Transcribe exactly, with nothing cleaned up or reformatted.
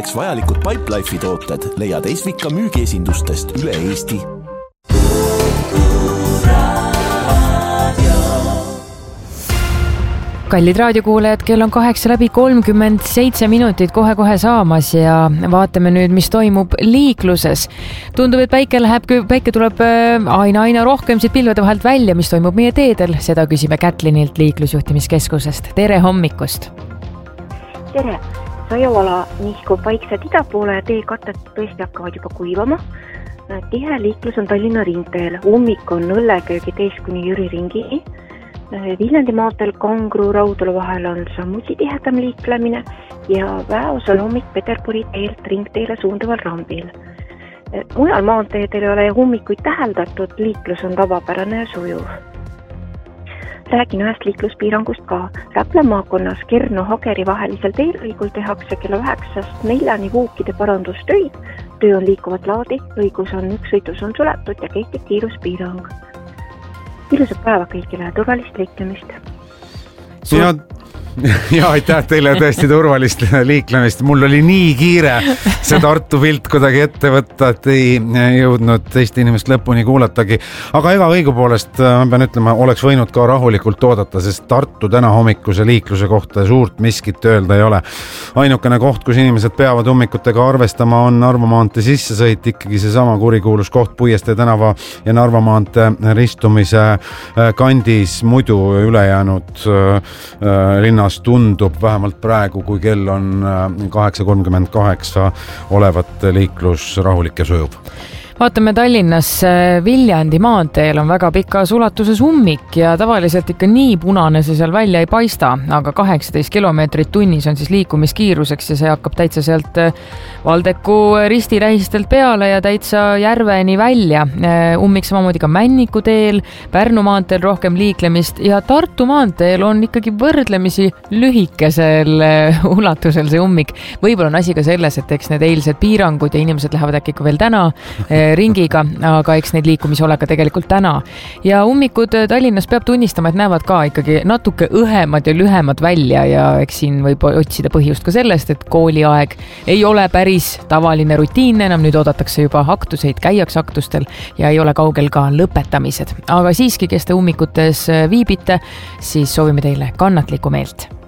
Vajalikud Pipelife'i tooted leiad Esvika müügiesindustest üle Eesti. Kallid raadiokuulajad, kell on kaheksa läbi kolmkümmend seitse minutit kohe-kohe saamas ja vaatame nüüd, mis toimub liikluses. Tundub, et päike läheb, päike tuleb aina-aina rohkem siit pilvede vahelt välja, mis toimub meie teedel. Seda küsime Kätlinilt liiklusjuhtimiskeskusest. Tere hommikust! Tere! Sõjavala nihkub vaikselt ida poole ja teekattad tõesti hakkavad juba kuivama. Tihe liiklus on Tallinna ringteel. Ummik on Õlleköögi tees kuni Jüri ringi. Viljandi maanteel Kangru Raudula vahel on samuti tihedam liiklemine ja väos on ummik Peterburi teelt ringteele suunduval rambil. Mujal maanteedel ei ole ummikuid täheldatud, liiklus on tavapärane ja sujuv. Räägin ühest liikluspiirangust ka. Räpla maakonnas Kerno-Hageri vahelisel teelõigul tehakse kella üheksast neljani vuukide parandustöid. Töö on liikuvat laadi, õigus on üks sõitus on suletud ja kehtib kiiruspiirang. Ilusat päeva kõigile ja turvalist liiklemist. Ja, ja aitäh teile tõesti turvalist liiklemist. Mul oli nii kiire see Tartu pilt kuidagi ette võtta, et ei jõudnud teist inimest lõpuni kuulatagi. Aga ega õigupoolest, ma pean ütlema, oleks võinud ka rahulikult oodata, sest Tartu täna hommikuse liikluse kohta suurt miskit öelda ei ole. Ainukene koht, kus inimesed peavad ummikutega arvestama, on Narva maantee sissesõit, ikkagi see sama kurikuulus koht Puiestee tänava ja Narva maantee ristumise kandis. Muidu ülejäänud linnas tundub vähemalt praegu, kui kell on kaheksa kolmkümmend kaheksa olevat liiklus rahulik ja sujub. Vaatame Tallinnas Viljandi maanteel on väga pikas ulatuses ummik ja tavaliselt ikka nii punane see seal välja ei paista, aga kaheksateist kilomeetrit tunnis on siis liikumiskiiruseks ja see hakkab täitsa sealt Valdeku ristirähistelt peale ja täitsa järveni välja. Ummik samamoodi ka Männiku teel, Pärnu maanteel rohkem liiklemist ja Tartu maanteel on ikkagi võrdlemisi lühikesel ulatusel see ummik. Võib-olla on asi ka selles, et eks need eilsed piirangud ja inimesed lähevad äkki veel täna ringiga, aga eks neid liikumisi ole ka tegelikult täna. Ja ummikud Tallinnas peab tunnistama, et näevad ka ikkagi natuke õhemad ja lühemad välja ja eks siin võib otsida põhjust ka sellest, et kooliaeg ei ole päris tavaline rutiinne, enam nüüd oodatakse juba aktuseid, käiaks aktustel ja ei ole kaugel ka lõpetamised. Aga siiski, kes te ummikutes viibite, siis soovime teile kannatlikku meelt.